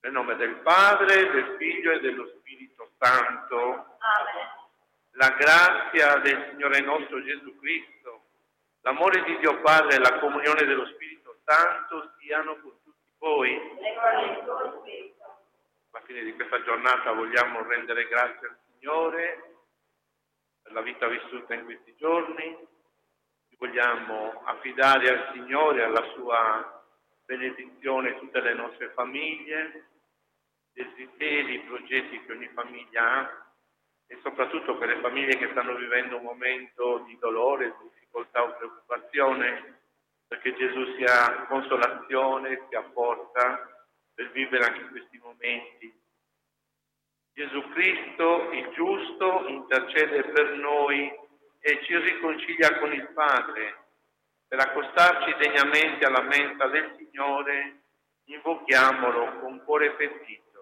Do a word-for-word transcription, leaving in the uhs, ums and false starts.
Nel nome del Padre, del Figlio e dello Spirito Santo. Amen. La grazia del Signore nostro Gesù Cristo, l'amore di Dio Padre e la comunione dello Spirito Santo siano con tutti voi. E con il tuo spirito. Alla fine di questa giornata vogliamo rendere grazie al Signore per la vita vissuta in questi giorni. Ci vogliamo affidare al Signore, alla sua benedizione tutte le nostre famiglie, desideri, progetti che ogni famiglia ha e soprattutto per le famiglie che stanno vivendo un momento di dolore, di difficoltà o preoccupazione, perché Gesù sia consolazione, sia forza per vivere anche questi momenti. Gesù Cristo, il giusto, intercede per noi e ci riconcilia con il Padre. Per accostarci degnamente alla mensa del Signore, invochiamolo con cuore pentito.